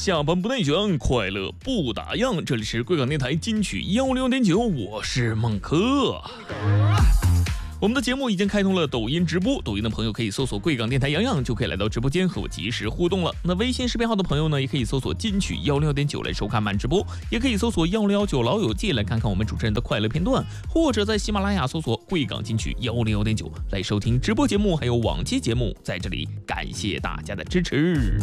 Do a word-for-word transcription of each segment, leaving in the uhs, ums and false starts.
下班不内卷，快乐不打烊。这里是贵港电台金曲幺六点九，我是孟柯。我们的节目已经开通了抖音直播，抖音的朋友可以搜索贵港电台洋洋，就可以来到直播间和我及时互动了。那微信视频号的朋友呢，也可以搜索金曲幺六点九来收看慢直播，也可以搜索幺六九老友记来看看我们主持人的快乐片段，或者在喜马拉雅搜索贵港金曲幺六点九来收听直播节目，还有往期节目。在这里感谢大家的支持。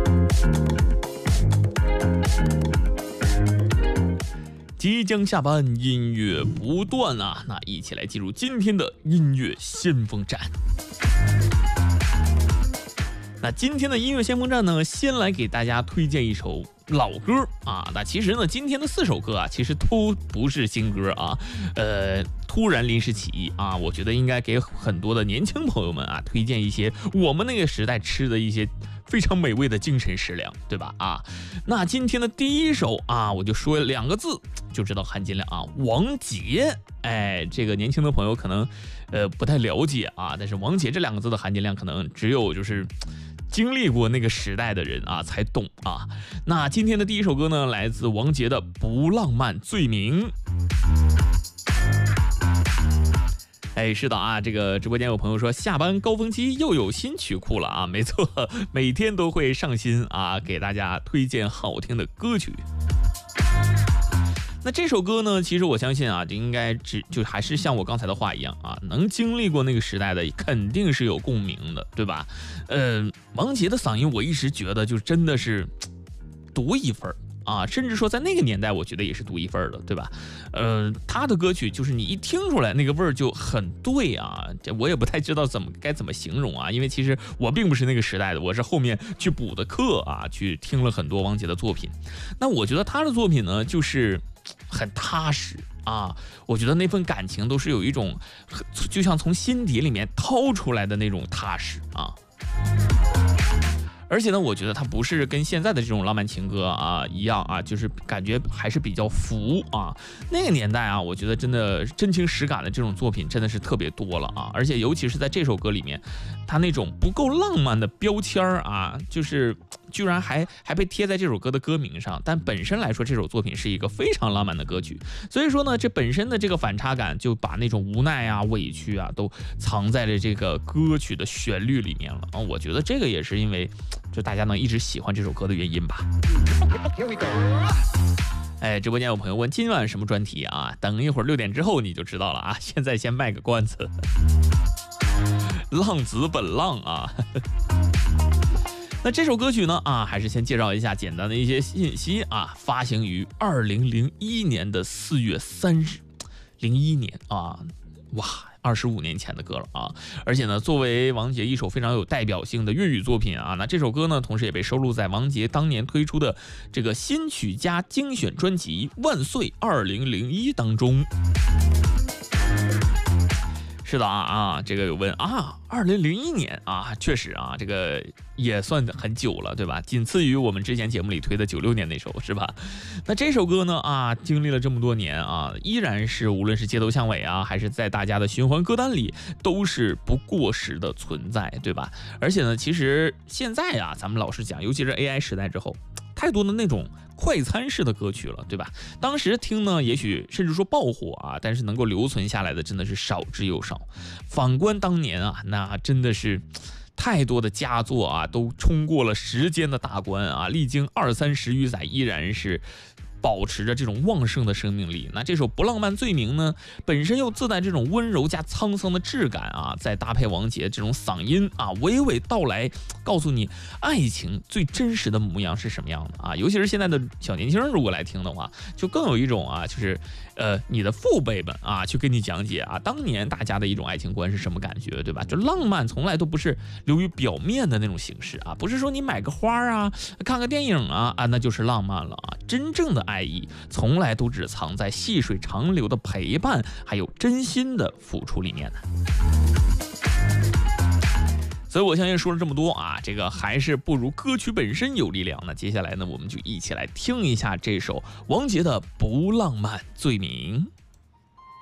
即将下班，音乐不断啊！那一起来进入今天的音乐先锋站。那今天的音乐先锋站呢，先来给大家推荐一首老歌啊。那其实呢，今天的四首歌啊，其实都不是新歌啊，呃，突然临时起意啊，我觉得应该给很多的年轻朋友们啊，推荐一些我们那个时代吃的一些非常美味的精神食粮，对吧？啊，那今天的第一首啊，我就说两个字就知道含金量啊，王杰。哎，这个年轻的朋友可能呃不太了解啊，但是王杰这两个字的含金量，可能只有就是经历过那个时代的人啊才懂啊。那今天的第一首歌呢，来自王杰的《不浪漫罪名》。哎，是的啊，这个直播间有朋友说下班高峰期又有新曲库了啊，没错，每天都会上新啊，给大家推荐好听的歌曲。那这首歌呢，其实我相信啊，应该只就还是像我刚才的话一样啊，能经历过那个时代的，肯定是有共鸣的，对吧？呃，王杰的嗓音，我一直觉得就真的是独一份啊，甚至说在那个年代，我觉得也是独一份的，对吧？呃，他的歌曲就是你一听出来那个味儿就很对啊，这我也不太知道怎么该怎么形容啊，因为其实我并不是那个时代的，我是后面去补的课啊，去听了很多王杰的作品。那我觉得他的作品呢，就是很踏实啊，我觉得那份感情都是有一种，就像从心底里面掏出来的那种踏实啊。而且呢，我觉得它不是跟现在的这种浪漫情歌啊一样啊，就是感觉还是比较浮啊。那个年代啊，我觉得真的真情实感的这种作品真的是特别多了啊。而且尤其是在这首歌里面，它那种不够浪漫的标签啊，就是居然还还被贴在这首歌的歌名上。但本身来说，这首作品是一个非常浪漫的歌曲，所以说呢，这本身的这个反差感就把那种无奈啊、委屈啊都藏在了这个歌曲的旋律里面了啊。我觉得这个也是因为就大家能一直喜欢这首歌的原因吧。哎，直播间有朋友问今晚什么专题啊？等一会儿六点之后你就知道了啊。现在先卖个关子，浪子本浪啊。那这首歌曲呢啊，还是先介绍一下简单的一些信息啊。发行于二零零一年的四月三日，零一年啊，哇。二十五年前的歌了啊！而且呢，作为王杰一首非常有代表性的粤语作品啊，那这首歌呢，同时也被收录在王杰当年推出的这个新曲家精选专辑《万岁二零零一》当中。是的啊啊，这个有问啊，二零零一年啊，确实啊，这个也算很久了，对吧？仅次于我们之前节目里推的九六年那首，是吧？那这首歌呢啊，经历了这么多年啊，依然是无论是街头巷尾啊，还是在大家的循环歌单里，都是不过时的存在，对吧？而且呢，其实现在啊，咱们老实讲，尤其是 A I 时代之后，太多的那种快餐式的歌曲了，对吧？当时听呢，也许甚至说爆火啊，但是能够留存下来的真的是少之又少。反观当年啊，那真的是太多的佳作啊，都冲过了时间的大关啊，历经二三十余载，依然是保持着这种旺盛的生命力。那这首《不浪漫罪名》呢，本身又自带这种温柔加沧桑的质感啊，再搭配王杰这种嗓音啊，娓娓道来，告诉你爱情最真实的模样是什么样的啊。尤其是现在的小年轻人如果来听的话，就更有一种啊，就是呃你的父辈们啊，去跟你讲解啊，当年大家的一种爱情观是什么感觉，对吧？就浪漫从来都不是流于表面的那种形式啊，不是说你买个花啊，看个电影啊啊，那就是浪漫了啊。真正的爱爱意从来都只藏在细水长流的陪伴还有真心的付出里面呢。所以我相信说了这么多啊，这个还是不如歌曲本身有力量。那接下来呢，我们就一起来听一下这首王杰的《不浪漫罪名》。